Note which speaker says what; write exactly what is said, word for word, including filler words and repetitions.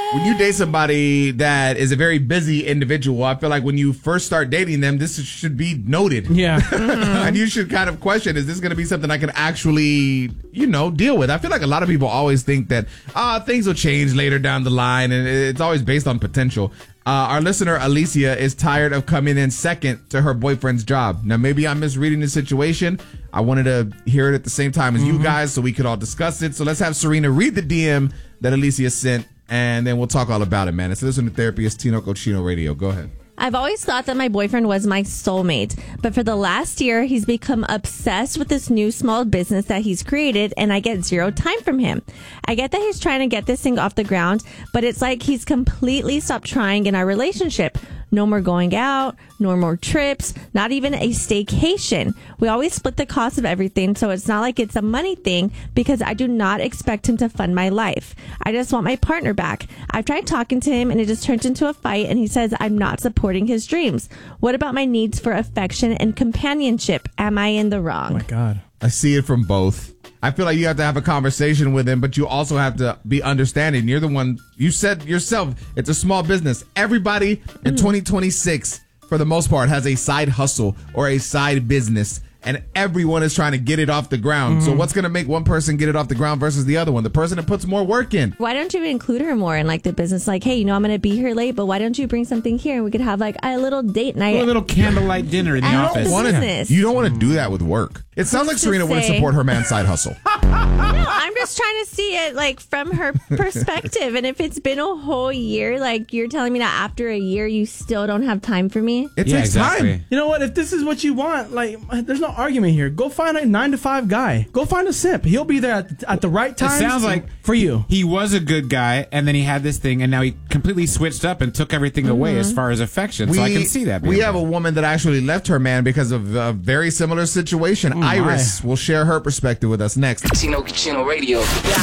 Speaker 1: when you date somebody that is a very busy individual, I feel like when you first start dating them, this should be noted.
Speaker 2: Yeah.
Speaker 1: And you should kind of question, is this going to be something I can actually, you know, deal with? I feel like a lot of people always think that uh, things will change later down the line, and it's always based on potential. Uh, our listener, Alicia, is tired of coming in second to her boyfriend's job. Now, maybe I'm misreading the situation. I wanted to hear it at the same time as mm-hmm. you guys so we could all discuss it. So let's have Serena read the D M that Alicia sent, and then we'll talk all about it, man. It's Listen to Therapy. It's Tino Cochino Radio. Go ahead.
Speaker 3: I've always thought that my boyfriend was my soulmate, but for the last year, he's become obsessed with this new small business that he's created, and I get zero time from him. I get that he's trying to get this thing off the ground, but it's like he's completely stopped trying in our relationship. No more going out, no more trips, not even a staycation. We always split the cost of everything, so it's not like it's a money thing because I do not expect him to fund my life. I just want my partner back. I've tried talking to him and it just turns into a fight, and he says I'm not supporting his dreams. What about my needs for affection and companionship? Am I in the wrong?
Speaker 2: Oh my God.
Speaker 1: I see it from both. I feel like you have to have a conversation with him, but you also have to be understanding. You're the one, you said yourself, it's a small business. Everybody in mm. twenty twenty-six, for the most part, has a side hustle or a side business, and everyone is trying to get it off the ground. Mm-hmm. So what's going to make one person get it off the ground versus the other one? The person that puts more work in.
Speaker 3: Why don't you include her more in like the business? Like, hey, you know, I'm going to be here late, but why don't you bring something here and we could have like a little date night.
Speaker 4: A little candlelight dinner in the
Speaker 3: At
Speaker 4: office.
Speaker 3: the
Speaker 1: Wanna,
Speaker 3: business.
Speaker 1: you don't want to do that with work. It sounds like
Speaker 3: Just
Speaker 1: Serena
Speaker 3: say-
Speaker 1: wouldn't support her man's side hustle.
Speaker 3: No, I'm just trying to see it like from her perspective. And if it's been a whole year, like you're telling me that after a year you still don't have time for me.
Speaker 1: It
Speaker 4: Yeah,
Speaker 1: takes
Speaker 4: exactly.
Speaker 1: time.
Speaker 2: You know what? If this is what you want, like, there's no argument here. Go find a nine to five guy. Go find a simp. He'll be there at, at the right time.
Speaker 4: It sounds like
Speaker 2: for you.
Speaker 4: He was a good guy, and then he had this thing, and now he completely switched up and took everything mm-hmm. away as far as affection. So I can see that.
Speaker 1: We have
Speaker 4: right.
Speaker 1: a woman that actually left her man because of a very similar situation.
Speaker 2: Oh,
Speaker 1: Iris
Speaker 2: my.
Speaker 1: will share her perspective with us next.
Speaker 5: Tino Cochino Radio.